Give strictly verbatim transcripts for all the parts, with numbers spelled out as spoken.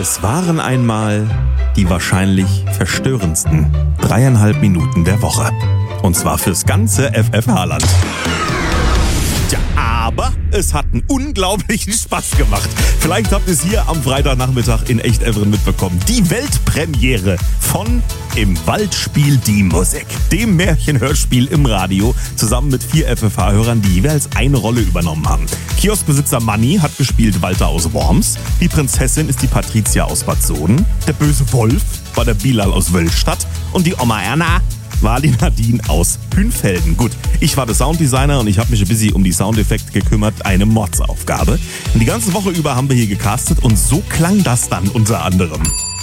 Es waren einmal die wahrscheinlich verstörendsten dreieinhalb Minuten der Woche. Und zwar fürs ganze F F H-Land. Tja, aber es hat einen unglaublichen Spaß gemacht. Vielleicht habt ihr es hier am Freitagnachmittag in Echt Evren mitbekommen. Die Weltpremiere von Im Wald spielt die Musik, dem Märchenhörspiel im Radio, zusammen mit vier F F H-Hörern, die jeweils eine Rolle übernommen haben. Kioskbesitzer Manni hat gespielt Walter aus Worms, die Prinzessin ist die Patricia aus Bad Soden, der böse Wolf war der Bilal aus Wölstadt und die Oma Erna war die Nadine aus Hünfelden. Gut, ich war der Sounddesigner und ich habe mich ein bisschen um die Soundeffekte gekümmert. Eine Mordsaufgabe. Und die ganze Woche über haben wir hier gecastet und so klang das dann unter anderem.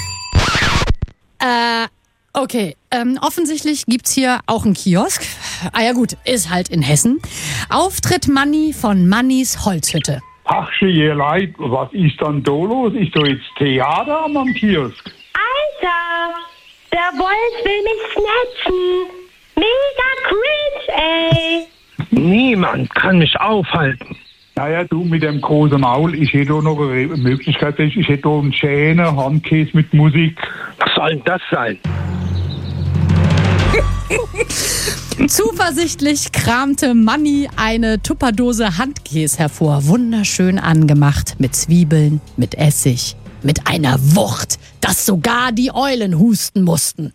Äh, okay. Ähm, offensichtlich gibt's hier auch einen Kiosk. Ah ja gut, ist halt in Hessen. Auftritt Manni von Mannis Holzhütte. Ach, je leid, was ist dann da los? Ist da jetzt Theater am Kiosk? Alter! Der Wolf will mich snatchen. Mega cringe, ey. Niemand kann mich aufhalten. Naja, du mit dem großen Maul, ich hätte auch noch eine Möglichkeit, ich hätte auch einen schönen Handkäse mit Musik. Was soll denn das sein? Zuversichtlich kramte Manni eine Tupperdose Handkäse hervor. Wunderschön angemacht, mit Zwiebeln, mit Essig, mit einer Wucht, dass sogar die Eulen husten mussten.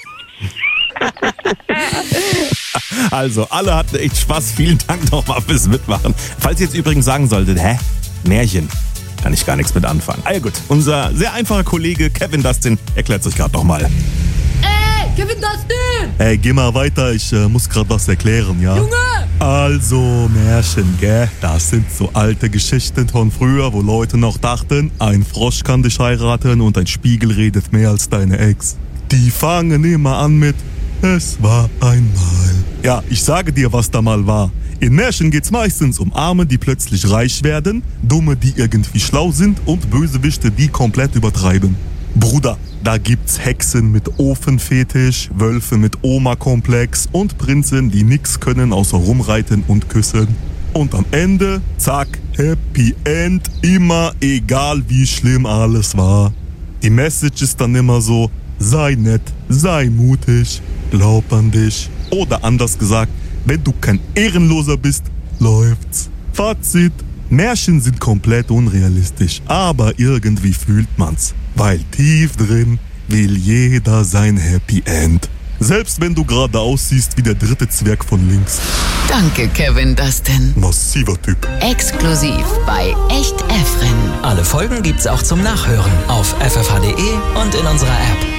Also, alle hatten echt Spaß. Vielen Dank nochmal fürs Mitmachen. Falls ihr jetzt übrigens sagen solltet, hä? Märchen? Kann ich gar nichts mit anfangen. Ah ja gut, unser sehr einfacher Kollege Kevin Dustin erklärt sich gerade nochmal. Ey, Kevin Dustin! Ey, geh mal weiter, ich äh, muss gerade was erklären, ja? Junge! Also, Märchen, gell? Das sind so alte Geschichten von früher, wo Leute noch dachten, ein Frosch kann dich heiraten und ein Spiegel redet mehr als deine Ex. Die fangen immer an mit Es war einmal. Ja, ich sage dir, was da mal war. In Märchen geht's meistens um Arme, die plötzlich reich werden, Dumme, die irgendwie schlau sind und Bösewichte, die komplett übertreiben. Bruder, da gibt's Hexen mit Ofenfetisch, Wölfe mit Oma-Komplex und Prinzen, die nix können außer rumreiten und küssen. Und am Ende, zack, Happy End, immer egal wie schlimm alles war. Die Message ist dann immer so, sei nett, sei mutig, glaub an dich. Oder anders gesagt, wenn du kein Ehrenloser bist, läuft's. Fazit, Märchen sind komplett unrealistisch, aber irgendwie fühlt man's. Weil tief drin will jeder sein Happy End. Selbst wenn du gerade aussiehst wie der dritte Zwerg von links. Danke, Kevin Dustin. Massiver Typ. Exklusiv bei Echt Evren. Alle Folgen gibt's auch zum Nachhören auf f f h punkt d e und in unserer App.